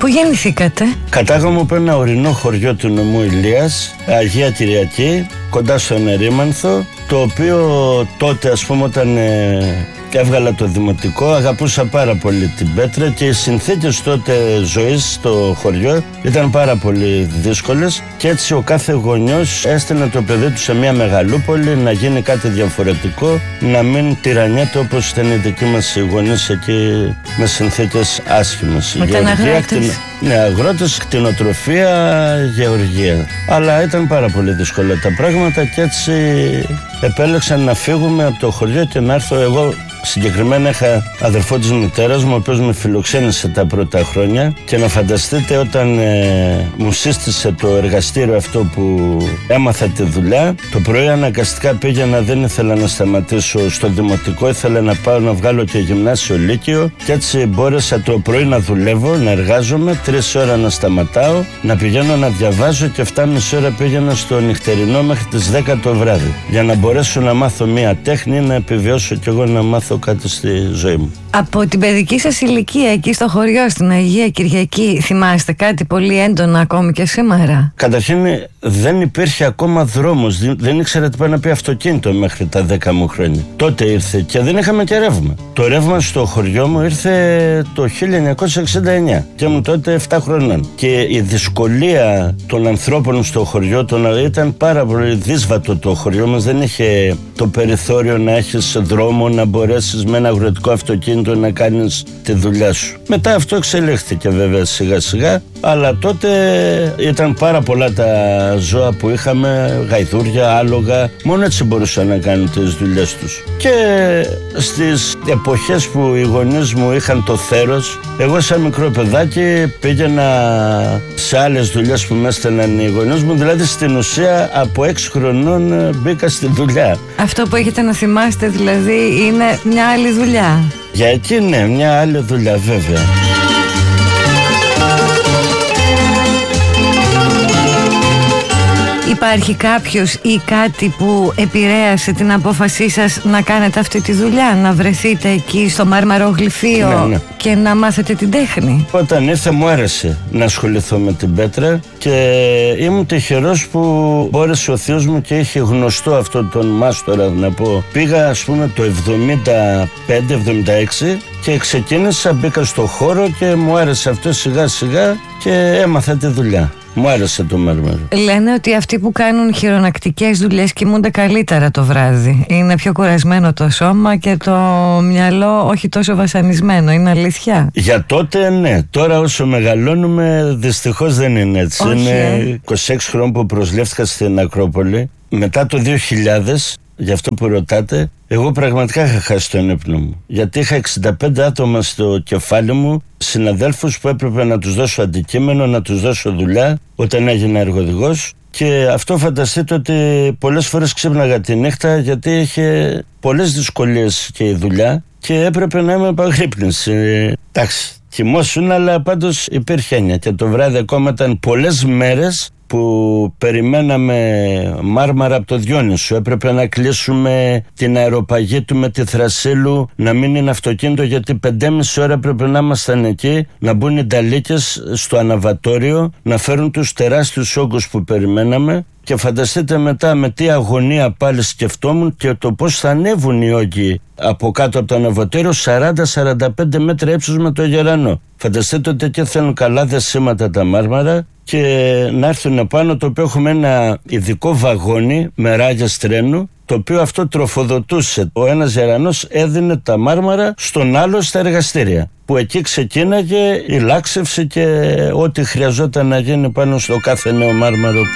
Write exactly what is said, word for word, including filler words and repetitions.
Πού γεννηθήκατε? Κατάγομαι από ένα ορεινό χωριό του νομού Ηλίας, Αγία Κυριακή, κοντά στον Ερήμανθο, το οποίο τότε, ας πούμε, όταν ε, έβγαλα το δημοτικό, αγαπούσα πάρα πολύ την Πέτρα και οι συνθήκες τότε ζωής στο χωριό ήταν πάρα πολύ δύσκολες και έτσι ο κάθε γονιός έστελνε το παιδί του σε μια μεγαλούπολη να γίνει κάτι διαφορετικό, να μην τυραννιέται όπως ήταν οι δικοί μας οι γονείς εκεί με συνθήκες άσχημες. Ήταν αγρότες. Ναι, αγρότες, κτηνοτροφία, γεωργία. Αλλά ήταν πάρα πολύ δύσκολα τα πράγματα και έτσι επέλεξαν να φύγουμε από το χωριό και να έρθω εγώ. Συγκεκριμένα είχα αδερφό της μητέρας μου, ο οποίος με φιλοξένησε τα πρώτα χρόνια και να φανταστείτε όταν ε, μου σύστησε το εργαστήριο αυτό που έμαθα τη δουλειά, το πρωί αναγκαστικά πήγαινα, δεν ήθελα να σταματήσω στο δημοτικό, ήθελα να πάω να βγάλω και γυμνάσιο λύκειο και έτσι μπόρεσα το πρωί να δουλεύω, να εργάζομαι, τρεις ώρα να σταματάω, να πηγαίνω να διαβάζω και εφτά και μισή ώρα πήγαινα στο νυχτερινό μέχρι τις δέκα το βράδυ για να μπορέσω να μάθω μία τέχνη, να επιβιώσω κι εγώ να μάθω κάτι στη ζωή μου. Από την παιδική σας ηλικία εκεί στο χωριό στην Αγία Κυριακή θυμάστε κάτι πολύ έντονα ακόμη και σήμερα? Καταρχήν δεν υπήρχε ακόμα δρόμος, δεν ήξερα τι πάει να πει αυτοκίνητο μέχρι τα δέκα μου χρόνια. Τότε ήρθε και δεν είχαμε και ρεύμα. Το ρεύμα στο χωριό μου ήρθε το χίλια εννιακόσια εξήντα εννιά και ήμουν τότε εφτά χρονών. Και η δυσκολία των ανθρώπων στο χωριό τον, ήταν πάρα πολύ δύσβατο το χωριό μας, δεν είχε το περιθώριο να έχεις δρόμο, να μπορέσεις με ένα αγροτικό αυτοκίνητο να κάνεις τη δουλειά σου. Μετά αυτό εξελίχθηκε βέβαια σιγά σιγά, αλλά τότε ήταν πάρα πολλά τα ζώα που είχαμε, γαϊδούρια, άλογα, μόνο έτσι μπορούσαν να κάνουν τις δουλειές τους. Και στις εποχές που οι γονείς μου είχαν το θέρος, εγώ σαν μικρό παιδάκι πήγαινα σε άλλες δουλειές που με έστελναν οι γονείς μου, δηλαδή στην ουσία από έξι χρονών μπήκα στη δουλειά. Αυτό που έχετε να θυμάστε δηλαδή είναι μια άλλη δουλειά? Για εκεί ναι, μια άλλη δουλειά βέβαια. Υπάρχει κάποιος ή κάτι που επηρέασε την απόφασή σας να κάνετε αυτή τη δουλειά, να βρεθείτε εκεί στο μάρμαρο-γλυφείο, ναι, ναι, και να μάθετε την τέχνη? Όταν ήρθε μου άρεσε να ασχοληθώ με την πέτρα και ήμουν τυχερός που μπόρεσε ο θείος μου και είχε γνωστό αυτόν τον μάστορα να πω. Πήγα ας πούμε το εβδομήντα πέντε εβδομήντα έξι και ξεκίνησα, μπήκα στο χώρο και μου άρεσε αυτό σιγά σιγά και έμαθα τη δουλειά. Μου άρεσε το μάρμαρο. Λένε ότι αυτοί που κάνουν χειρονακτικές δουλειές κοιμούνται καλύτερα το βράδυ. Είναι πιο κουρασμένο το σώμα και το μυαλό όχι τόσο βασανισμένο. Είναι αλήθεια? Για τότε ναι. Τώρα όσο μεγαλώνουμε δυστυχώς δεν είναι έτσι. Όχι, είναι ε. είκοσι έξι χρόνια που προσλήφθηκα στην Ακρόπολη. Μετά το δύο χιλιάδες, γι' αυτό που ρωτάτε, εγώ πραγματικά είχα χάσει τον ύπνο μου. Γιατί είχα εξήντα πέντε άτομα στο κεφάλι μου, συναδέλφους που έπρεπε να τους δώσω αντικείμενο, να τους δώσω δουλειά όταν έγινα εργοδηγός. Και αυτό φανταστείτε ότι πολλές φορές ξύπναγα τη νύχτα γιατί είχε πολλές δυσκολίες και η δουλειά και έπρεπε να είμαι επαγρύπνηση. Εντάξει, κοιμόσουν, αλλά πάντως υπήρχε έννοια. Και το βράδυ ακόμα ήταν πολλές μέρες που περιμέναμε μάρμαρα από το Διόνυσο. Έπρεπε να κλείσουμε την αεροπαγή του με τη Θρασίλου, να μην είναι αυτοκίνητο γιατί πεντέμιση ώρα πρέπει να ήμασταν εκεί, να μπουν οι νταλίκες στο αναβατόριο, να φέρουν τους τεράστιους όγκους που περιμέναμε. Και φανταστείτε μετά με τι αγωνία πάλι σκεφτόμουν και το πώς θα ανέβουν οι όγκοι από κάτω από το αναβατόριο σαράντα με σαράντα πέντε μέτρα ύψος με το γερανό. Φανταστείτε ότι εκεί θέλουν καλά δεσίματα τα μάρμαρα και να έρθουν πάνω, το οποίο έχουμε ένα ειδικό βαγόνι με ράγες τρένου, το οποίο αυτό τροφοδοτούσε. Ο ένας γερανός έδινε τα μάρμαρα στον άλλο στα εργαστήρια, που εκεί ξεκίναγε η λάξευση και ό,τι χρειαζόταν να γίνει πάνω στο κάθε νέο μάρμαρο